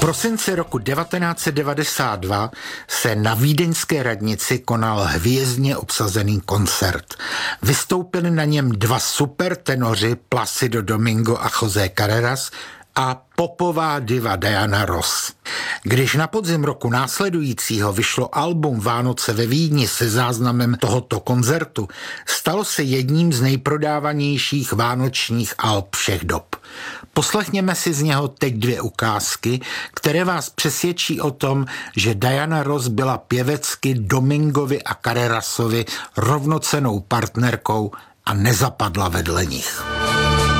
prosinci roku 1992 se na vídeňské radnici konal hvězdně obsazený koncert. Vystoupili na něm dva supertenoři Placido Domingo a José Carreras a popová diva Diana Ross. Když na podzim roku následujícího vyšlo album Vánoce ve Vídni se záznamem tohoto koncertu, stalo se jedním z nejprodávanějších vánočních alb všech dob. Poslechněme si z něho teď dvě ukázky, které vás přesvědčí o tom, že Diana Ross byla pěvecky Domingovi a Carrerasovi rovnocennou partnerkou a nezapadla vedle nich.